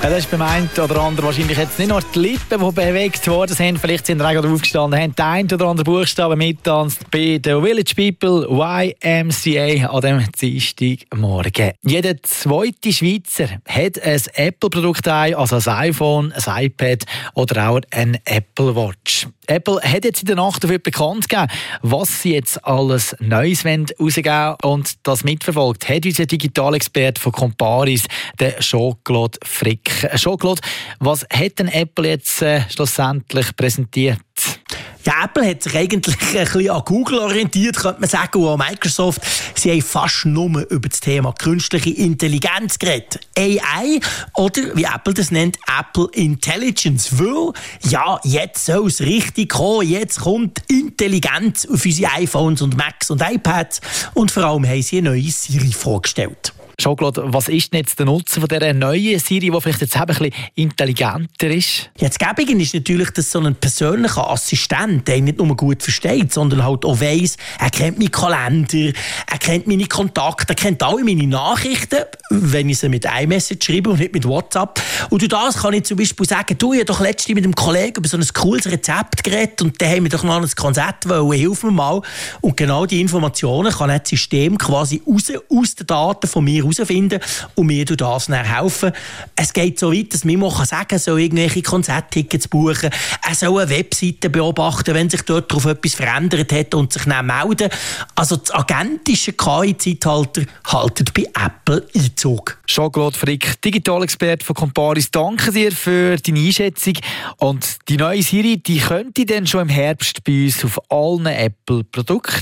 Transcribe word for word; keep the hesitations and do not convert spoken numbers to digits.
Ja, das ist beim einen oder anderen wahrscheinlich jetzt nicht nur die Lippen, die bewegt worden sind. Vielleicht sind wir gerade aufgestanden, haben den einen oder anderen Buchstaben mittanzt bei den Village People Y M C A an diesem Dienstagmorgen. Jeder zweite Schweizer hat ein Apple-Produkt, also ein iPhone, ein iPad oder auch ein Apple Watch. Apple hat jetzt in der Nacht dafür bekannt gegeben, was sie jetzt alles Neues rausgeben wollen. Und das mitverfolgt hat unser Digitalexperte von Comparis, der Jean-Claude Frick. Jean-Claude, was hat denn Apple jetzt äh, schlussendlich präsentiert? Ja, Apple hat sich eigentlich ein bisschen an Google orientiert, könnte man sagen, und an Microsoft. Sie haben fast nur über das Thema künstliche Intelligenz geredet. A I oder, wie Apple das nennt, Apple Intelligence. Weil, ja, jetzt soll es richtig kommen. Jetzt kommt Intelligenz auf unsere iPhones und Macs und iPads. Und vor allem haben sie eine neue Siri vorgestellt. Jean-Claude, was ist denn jetzt der Nutzen von dieser neuen Siri, die vielleicht jetzt ein bisschen intelligenter ist? Ja, das Gäbige ist natürlich, dass so ein persönlicher Assistent, der nicht nur gut versteht, sondern halt auch weiss, er kennt meinen Kalender, er kennt meine Kontakte, er kennt alle meine Nachrichten, wenn ich sie mit iMessage schreibe und nicht mit WhatsApp. Und durch das kann ich zum Beispiel sagen, du, ich habe doch letztens mit einem Kollegen über so ein cooles Rezept geredet und dann haben wir doch mal ein Konzept wollen, hilf mir mal. Und genau diese Informationen kann das System quasi raus, aus den Daten von mir herausfinden und mir durch das dann helfen. Es geht so weit, dass Mimo kann sagen, er soll irgendwelche Konzerttickets buchen, er soll eine Webseite beobachten, wenn sich dort darauf etwas verändert hat und sich dann melden. Also das agentische K I-Zeitalter haltet bei Apple Einzug. Jean-Claude Frick, Digitalexperte von Comparis, danke dir für deine Einschätzung. Und die neue Siri, die könnte dann schon im Herbst bei uns auf allen Apple-Produkten